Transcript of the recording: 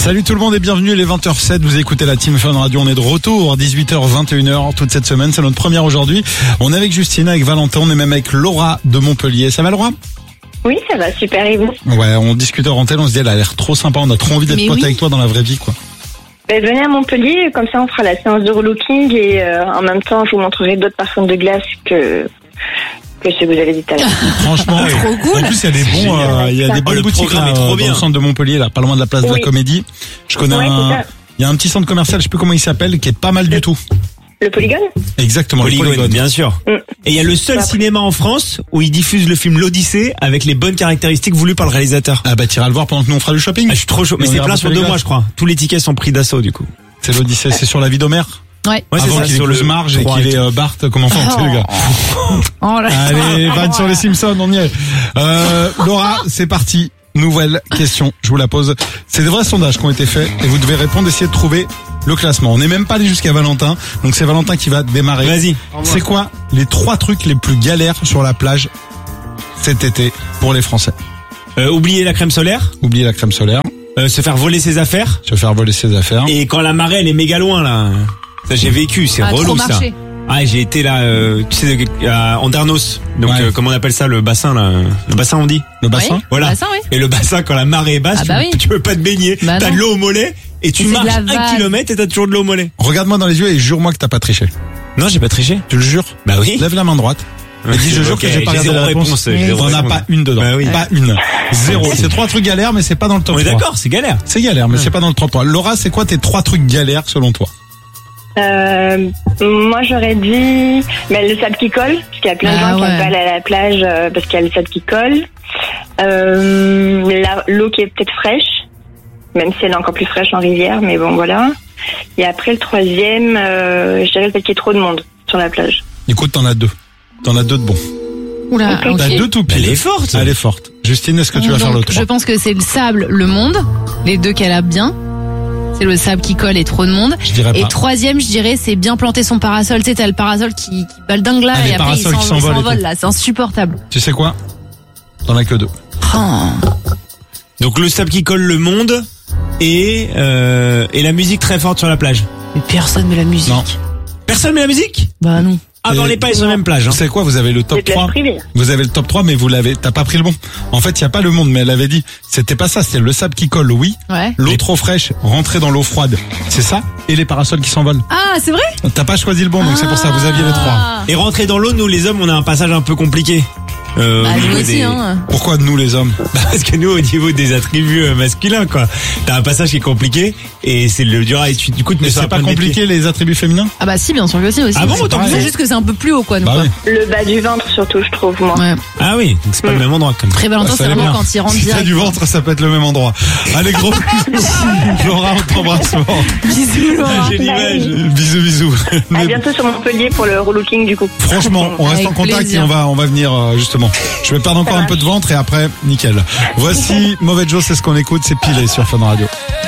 Salut tout le monde et bienvenue, les 20h07, vous écoutez la Team Fun Radio, on est de retour, 18h, 21h, toute cette semaine, c'est notre première aujourd'hui. On est avec Justine, avec Valentin, on est même avec Laura de Montpellier. Ça va Laura ? Oui, ça va, super, et vous ? Ouais, on discute en antenne, on se dit elle a l'air trop sympa, on a trop envie d'être pote avec toi dans la vraie vie, quoi. Ben, venez à Montpellier, comme ça on fera la séance de relooking et en même temps je vous montrerai d'autres parfums de glace que ce que vous avez dit tout à l'heure. Franchement, trop cool. En plus il y a des bons, il y a des bonnes boutiques là, dans le centre de Montpellier, là, pas loin de la place de la Comédie. Je connais il y a un petit centre commercial, je sais plus comment il s'appelle, qui est pas mal du tout. Le Polygone ? Exactement, Polygone, le Polygone, bien sûr. Et il y a le seul cinéma en France où ils diffusent le film L'Odyssée avec les bonnes caractéristiques voulues par le réalisateur. Ah bah t'iras le voir pendant que nous on fera du shopping. Ah, je suis trop chaud, mais c'est plein sur 2 mois je crois. Tous les tickets sont pris d'assaut du coup. C'est l'Odyssée, c'est sur la vie d'Homère. Ouais. Ouais, avant qu'il épouse Marge et qu'il est Bart comme enfant, c'est le gars. Oh là. Allez, vanne sur les Simpsons, on y est. Laura, c'est parti. Nouvelle question, je vous la pose. C'est des vrais sondages qui ont été faits et vous devez répondre, essayer de trouver le classement. On n'est même pas allé jusqu'à Valentin, donc c'est Valentin qui va démarrer. Vas-y. C'est quoi les 3 trucs les plus galères sur la plage cet été pour les Français ? Oublier la crème solaire. Oublier la crème solaire. Se faire voler ses affaires. Se faire voler ses affaires. Et quand la marée elle est méga loin là. Ça j'ai vécu, c'est relou ça. Marché. Ah, j'ai été là, tu sais, à Andernos. Donc, comment on appelle ça, le bassin, là? Le bassin, on dit? Le bassin? Oui, voilà. Le bassin, oui. Et le bassin, quand la marée est basse, tu peux pas te baigner. Bah t'as de l'eau au mollet, et tu marches 1 kilomètre et t'as toujours de l'eau au mollet. Regarde-moi dans les yeux et jure-moi que t'as pas triché. Non, j'ai pas triché. Tu le jures? Bah oui. Lève la main droite. Et dis, je jure que j'ai pas regardé la réponse. On n'a pas une dedans. Bah oui. Pas une. 0. C'est 3 trucs galères, mais c'est pas dans le top 3. On est d'accord, c'est galère. C'est galère, mais c'est pas dans le top 3. Laura, c'est quoi tes 3 trucs galères selon toi? Moi j'aurais dit le sable qui colle, parce qu'il y a plein de gens qui aiment pas aller à la plage parce qu'il y a le sable qui colle. L'eau qui est peut-être fraîche, même si elle est encore plus fraîche en rivière, mais bon voilà. Et après le 3e, je dirais peut-être qu'il y a trop de monde sur la plage. Écoute, t'en as 2. T'en as 2 de bons. Oula, T'as 2 tout pile. Elle est forte. Elle est forte. Justine, est-ce que tu vas faire le 3? Je pense que c'est le sable, le monde. Les 2 qu'elle a bien. C'est le sable qui colle et trop de monde. Je dirais pas. Et 3e, je dirais, c'est bien planter son parasol. Tu sais, t'as le parasol qui baldingue là et après il s'envole là. C'est insupportable. Tu sais quoi? T'en as que 2. Donc le sable qui colle, le monde et la musique très forte sur la plage. Mais personne met la musique. Non. Personne met la musique? Bah non. Ah, on n'est pas sur la même plage. Vous savez quoi? Vous avez le top 3. Vous avez le top 3, mais t'as pas pris le bon. En fait, il y a pas le monde, mais elle avait dit, c'était pas ça, c'était le sable qui colle, oui. Ouais. L'eau trop fraîche, rentrer dans l'eau froide. C'est ça. Et les parasols qui s'envolent. Ah, c'est vrai? T'as pas choisi le bon, donc c'est pour ça, vous aviez les 3. Et rentrer dans l'eau, nous les hommes, on a un passage un peu compliqué. Nous aussi, Pourquoi nous les hommes? Parce que nous, au niveau des attributs masculins, quoi. T'as un passage qui est compliqué et c'est le dur à étudier. Du coup, mais c'est pas compliqué les attributs féminins? Ah bah si, bien sûr que si aussi. Ah bon, autant c'est juste que c'est un peu plus haut, quoi. Bah oui. Le bas du ventre surtout, je trouve, moi. Ouais. Ah oui, donc c'est pas le même endroit quand même. Très Valentin, c'est vraiment quand il rentre si direct. t'as du ventre, ça peut être le même endroit. Allez, gros bisous. Laura, on t'embrasse fort. Bisous, Laura. J'ai l'image. Bisous. À bientôt sur Montpellier pour le relooking du coup. Franchement, on reste en contact et on va venir justement. Je vais perdre encore un peu de ventre et après, nickel. Voici Mauvais Joe, c'est ce qu'on écoute, c'est Pilé sur Fun Radio.